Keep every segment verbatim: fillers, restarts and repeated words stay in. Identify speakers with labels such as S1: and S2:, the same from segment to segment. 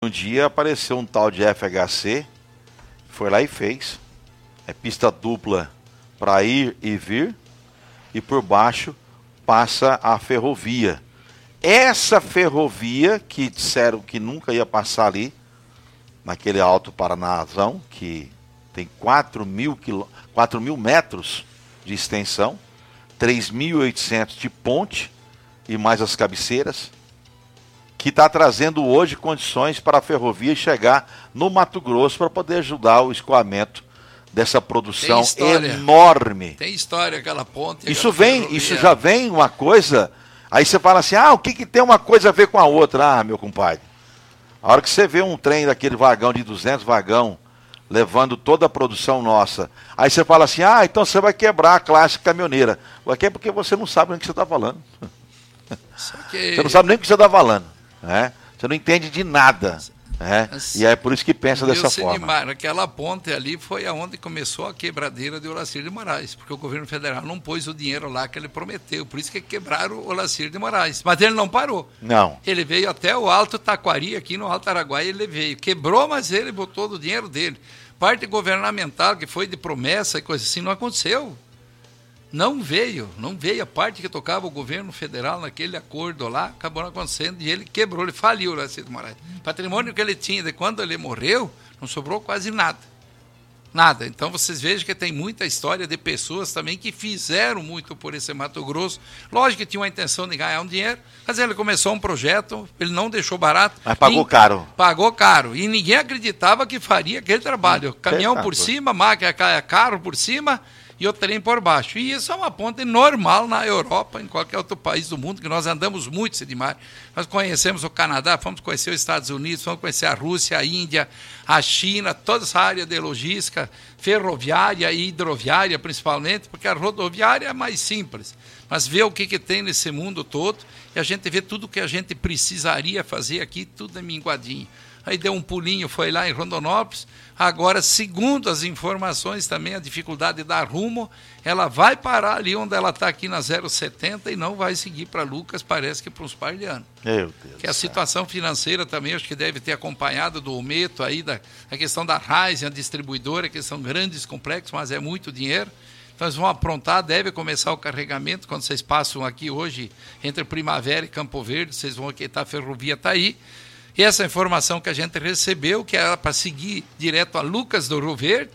S1: Um dia apareceu um tal de F H C, foi lá e fez. É pista dupla para ir e vir, e por baixo passa a ferrovia. Essa ferrovia que disseram que nunca ia passar ali, naquele Alto Paranazão, que tem quatro mil metros de extensão, três mil e oitocentos de ponte e mais as cabeceiras, que está trazendo hoje condições para a ferrovia chegar no Mato Grosso para poder ajudar o escoamento dessa produção enorme.
S2: Tem história aquela ponte.
S1: Isso vem, ferrovia. Isso já vem uma coisa. Aí você fala assim, ah, o que, que tem uma coisa a ver com a outra? Ah, meu compadre, a hora que você vê um trem daquele vagão de duzentos vagão, levando toda a produção nossa, aí você fala assim, ah, então você vai quebrar a classe caminhoneira. Aqui é porque você não sabe nem o que você está falando. Que... Você não sabe nem o que você está falando. Né? Você não entende de nada. Né? Mas, e é por isso que pensa dessa forma.
S2: Demais. Aquela ponte ali foi aonde começou a quebradeira de Olacir de Moraes, porque o governo federal não pôs o dinheiro lá que ele prometeu, por isso que quebraram o Olacir de Moraes. Mas ele não parou.
S1: Não.
S2: Ele veio até o Alto Taquari, aqui no Alto Araguaia, ele veio. Quebrou, mas ele botou o dinheiro dele. Parte governamental, que foi de promessa e coisa assim, não aconteceu. Não veio, não veio a parte que tocava o governo federal naquele acordo lá, acabou não acontecendo e ele quebrou, ele faliu o Olacir de Moraes. O patrimônio que ele tinha de quando ele morreu, não sobrou quase nada. Nada. Então vocês vejam que tem muita história de pessoas também que fizeram muito por esse Mato Grosso. Lógico que tinha uma intenção de ganhar um dinheiro, mas ele começou um projeto, ele não deixou barato.
S1: Mas pagou caro.
S2: Pagou caro. E ninguém acreditava que faria aquele trabalho. Caminhão por cima, máquina, carro por cima e o trem por baixo. E isso é uma ponte normal na Europa, em qualquer outro país do mundo, que nós andamos muito, Sidmar. Nós conhecemos o Canadá, fomos conhecer os Estados Unidos, fomos conhecer a Rússia, a Índia, a China, toda essa área de logística, ferroviária e hidroviária principalmente, porque a rodoviária é mais simples. Mas vê o que, que tem nesse mundo todo e a gente vê tudo o que a gente precisaria fazer aqui, tudo é minguadinho. Aí deu um pulinho, foi lá em Rondonópolis. Agora, segundo as informações também, a dificuldade de dar rumo, ela vai parar ali onde ela está aqui na zero setenta e não vai seguir para Lucas, parece que para uns par de anos.
S1: Meu Deus.
S2: Que a situação financeira também, acho que deve ter acompanhado do Ometo aí, da, a questão da Raizen, a distribuidora, que são grandes complexos, mas é muito dinheiro. Então eles vão aprontar, deve começar o carregamento, quando vocês passam aqui hoje, entre Primavera e Campo Verde, vocês vão aqui, tá, a ferrovia está aí. E essa informação que a gente recebeu, que era para seguir direto a Lucas do Rio Verde,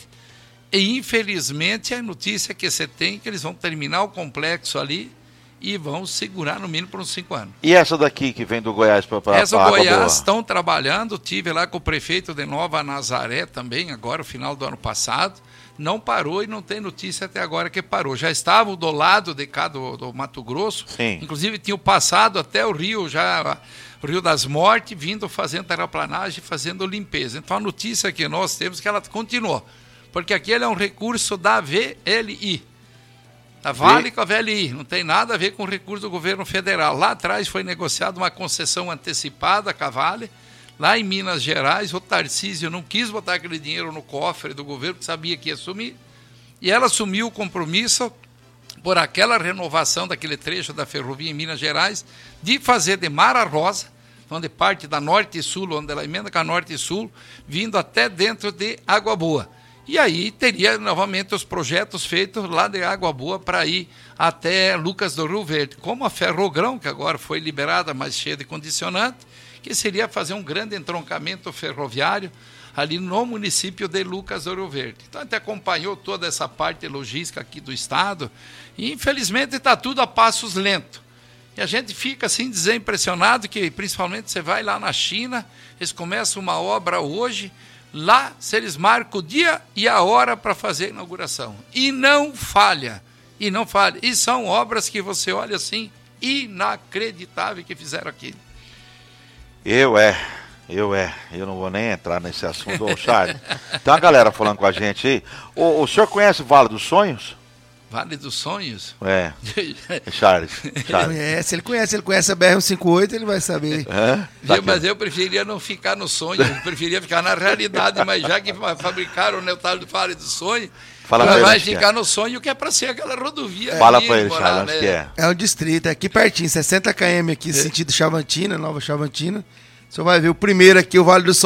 S2: e infelizmente a notícia que você tem é que eles vão terminar o complexo ali e vão segurar no mínimo por uns cinco anos.
S1: E essa daqui que vem do Goiás para a
S2: Essa do Goiás estão trabalhando, tive lá com o prefeito de Nova Nazaré também, agora, no final do ano passado, não parou e não tem notícia até agora que parou. Já estavam do lado de cá do, do Mato Grosso,
S1: Sim.
S2: Inclusive tinham passado até o Rio já... o Rio das Mortes, vindo fazendo terraplanagem, fazendo limpeza. Então a notícia que nós temos é que ela continuou, porque aquele é um recurso da V L I, da Vale com a V L I, não tem nada a ver com o recurso do governo federal. Lá atrás foi negociada uma concessão antecipada com a Vale, lá em Minas Gerais, o Tarcísio não quis botar aquele dinheiro no cofre do governo, porque sabia que ia sumir, e ela assumiu o compromisso por aquela renovação daquele trecho da ferrovia em Minas Gerais, de fazer de Mara Rosa, onde parte da Norte e Sul, onde ela emenda com a Norte e Sul, vindo até dentro de Água Boa. E aí teria novamente os projetos feitos lá de Água Boa para ir até Lucas do Rio Verde, como a Ferrogrão, que agora foi liberada, mas cheia de condicionante, que seria fazer um grande entroncamento ferroviário ali no município de Lucas do Rio Verde. Então a gente acompanhou toda essa parte logística aqui do estado e infelizmente está tudo a passos lentos. E a gente fica assim desimpressionado que principalmente você vai lá na China, eles começam uma obra hoje, lá se eles marcam o dia e a hora para fazer a inauguração. E não falha, e não falha. E são obras que você olha assim, inacreditável que fizeram aqui.
S1: Eu é... Eu é, eu não vou nem entrar nesse assunto, ô Charles. Tem uma galera falando com a gente aí. O, o senhor conhece o Vale dos Sonhos?
S2: Vale dos Sonhos?
S1: É, Charles. Charles.
S3: Conhece, ele conhece, ele conhece a B R cento e cinquenta e oito, ele vai saber.
S1: É?
S2: Viu, mas eu preferia não ficar no sonho, eu preferia ficar na realidade, mas já que fabricaram o neutal do Vale dos Sonhos,
S1: Fala
S2: vai ficar no sonho que é para ser aquela rodovia.
S1: Fala para ele, Charles, onde que é?
S3: É um distrito, é aqui pertinho, sessenta quilômetros aqui, sentido Chavantina, Nova Chavantina. O senhor vai ver o primeiro aqui, o Vale do Sol.